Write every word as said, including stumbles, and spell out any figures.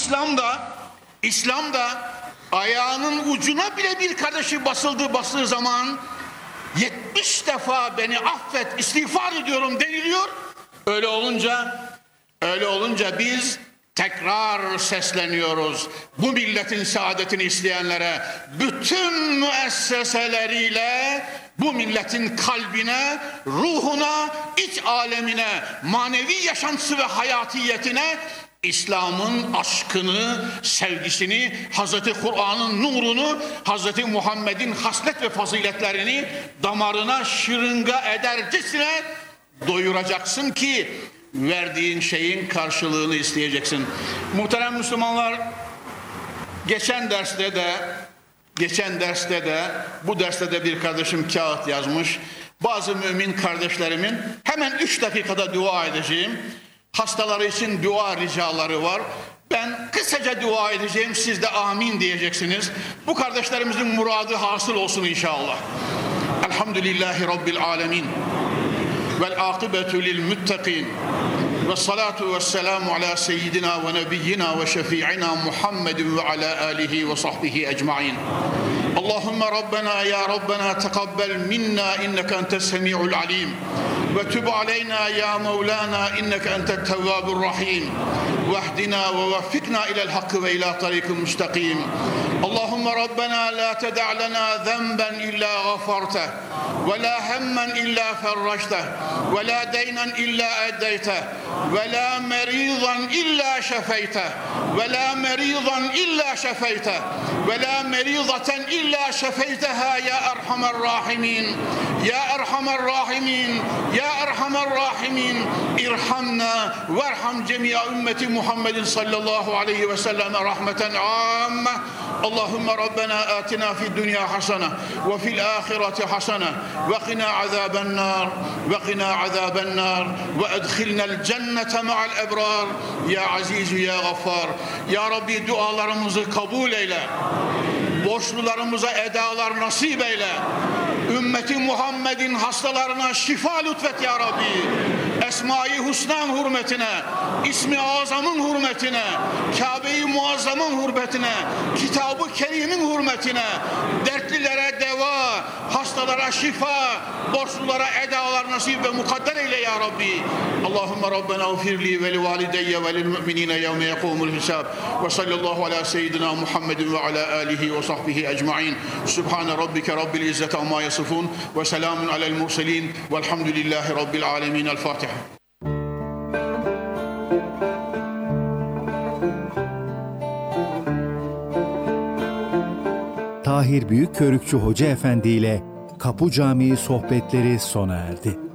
İslam'da, İslam'da ayağının ucuna bile bir kardeşi basıldığı bastığı zaman yetmiş defa beni affet, istiğfar ediyorum deniliyor. Öyle olunca, öyle olunca biz tekrar sesleniyoruz. Bu milletin saadetini isteyenlere, bütün müesseseleriyle bu milletin kalbine, ruhuna, iç alemine, manevi yaşantısı ve hayatiyetine İslam'ın aşkını, sevgisini, Hazreti Kur'an'ın nurunu, Hazreti Muhammed'in haslet ve faziletlerini damarına şırınga edercesine doyuracaksın ki verdiğin şeyin karşılığını isteyeceksin. Muhterem Müslümanlar, geçen derste de geçen derste de bu derste de bir kardeşim kağıt yazmış. Bazı mümin kardeşlerimin hemen üç dakikada dua edeceğim. Hastaları için dua ricaları var. Ben kısaca dua edeceğim, siz de amin diyeceksiniz. Bu kardeşlerimizin muradı hasıl olsun inşallah. Elhamdülillahi Rabbil alemin. Vel akibetu lil muttakin. Ve salatu ve selamu ala seyyidina ve nebiyyina ve şefi'ina Muhammedin ve ala alihi ve sahbihi ecmain. Allahümme Rabbena ya Rabbena tekabbel minna inneke entes semi'ul alim. Ve tüb aleyna ya Mevlana inneke entet tevvabur rahim. Vehdina ve veffikna ilel hakkı ve ila tariqin müstakim. Allahümme Rabbena la ted'a lana zenben illa gafarteh. Ve la hemmen illa ferraçteh. Ve la deynen illa eddeyteh. Ve la meridan illa şefeyteh. Ve la meridan illa şefeyteh. Ve la meridaten illa şefeyteha ya erhamer rahimin. Ya erhamer rahimin. Ya erhamer rahimin. İrhamna verham cemi'a ümmeti Muhammedin sallallahu aleyhi ve sellem rahmeten amme. Allahümme Rabbena atina fid dünya hasene ve fil ahireti hasene ve qina azaben nar ve qina azaben nar ve edkhilnel cennete ma'al ebrar ya aziz ya gaffar. Ya Rabbi dualarımızı kabul eyle. Borçlularımıza edalar nasip eyle. Ümmeti Muhammed'in hastalarına şifa lütfet ya Rabbi. Esma-i Husna'nın hürmetine, İsmi Azam'ın hürmetine, Kabe-i Muazzam'ın hürmetine, Kitab-ı Kerim'in hürmetine, dertlilere deva, hastalara şifa, borçlulara edalar nasip ve mukadder eyle ya Rabbi. Allahümme Rabbena ufirli ve li valideyye ve lil müminine yevme yekumul hisab. Ve sallallahu ala seyyidina Muhammedin ve ala alihi ve sahbihi ecmain. Subhane rabbike rabbil izzeti amma yasifun ve selamun alel murselin velhamdülillahi rabbil alemin. El Fatiha. Tahir Büyükkörükçü Hoca Efendi ile Kapı Camii sohbetleri sona erdi.